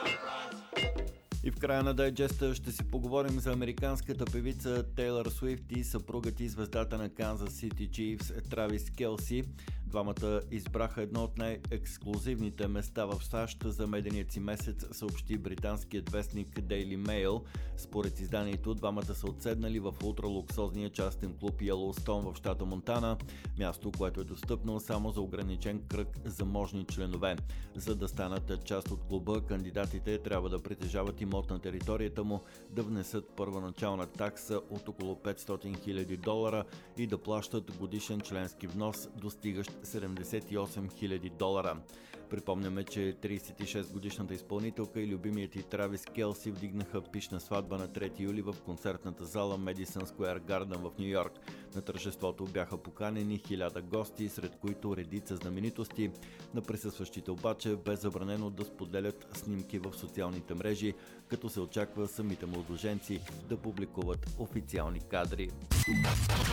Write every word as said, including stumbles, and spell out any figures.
И в края на дайджеста ще си поговорим за американската певица Тейлър Суифт и съпругът и звездата на Канзас Сити Чифс Травис Келси. Двамата избраха едно от най-ексклузивните места в САЩ за медения си месец, съобщи британският вестник Daily Mail. Според изданието, двамата са отседнали в ултралуксозния частен клуб Йелоустоун в щата Монтана, място, което е достъпно само за ограничен кръг заможни членове. За да станат част от клуба, кандидатите трябва да притежават имот на територията му, да внесат първоначална такса от около петстотин хиляди долара и да плащат годишен членски внос, достигащ седемдесет и осем хиляди долара. Припомняме, че тридесет и шест годишната изпълнителка и любимият и Травис Келси вдигнаха пишна сватба на трети юли в концертната зала Madison Square Garden в Ню Йорк. На тържеството бяха поканени хиляда гости, сред които редица знаменитости. На присъстващите обаче бе забранено да споделят снимки в социалните мрежи, като се очаква самите младоженци да публикуват официални кадри.